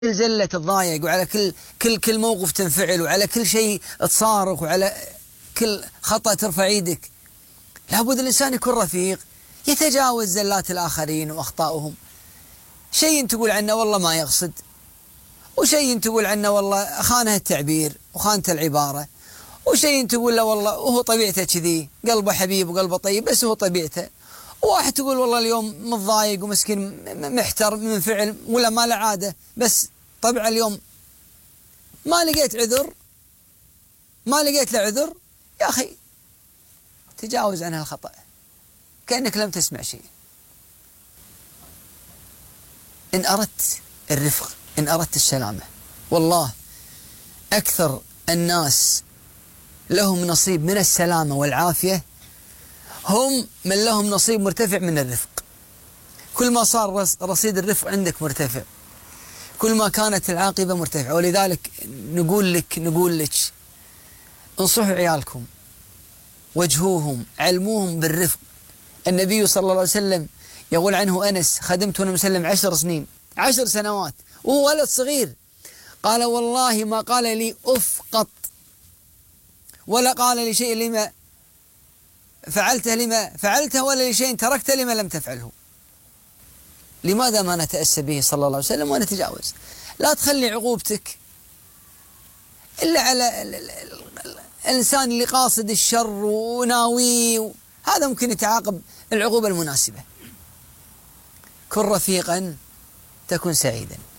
كل زلة تتضايق، وعلى كل موقف تنفعل، وعلى كل شيء تصارخ، وعلى كل خطأ ترفع ايدك. لابد الإنسان يكون رفيق، يتجاوز زلات الآخرين وأخطائهم. شيء تقول عنه والله ما يقصد، وشيء تقول عنه والله خانه التعبير وخانت العبارة، وشيء تقول له والله وهو طبيعته كذي، قلبه حبيب وقلبه طيب بس هو طبيعته. وواحد تقول والله اليوم متضايق ومسكين محتر منفعل ولا ما له عادة، بس طبعا اليوم ما لقيت له عذر، يا أخي تجاوز عن هالخطأ كأنك لم تسمع شيء. إن أردت الرفق، إن أردت السلامة، والله أكثر الناس لهم نصيب من السلامة والعافية هم من لهم نصيب مرتفع من الرفق. كل ما صار رصيد الرفق عندك مرتفع، كل ما كانت العاقبة مرتفعة. ولذلك نقول لك انصحوا عيالكم، وجهوهم، علموهم بالرفق. النبي صلى الله عليه وسلم يقول عنه أنس: خدمت وانا مسلم 10 سنوات وهو ولد صغير، قال والله ما قال لي أف قط، ولا قال لي شيء لما فعلته، ولا لشيء تركته لما لم تفعله. لماذا ما نتأسى به صلى الله عليه وسلم ونتجاوز؟ لا تخلي عقوبتك إلا على الإنسان اللي قاصد الشر وناوي، هذا ممكن يتعاقب العقوبة المناسبة. كن رفيقا تكن سعيدا.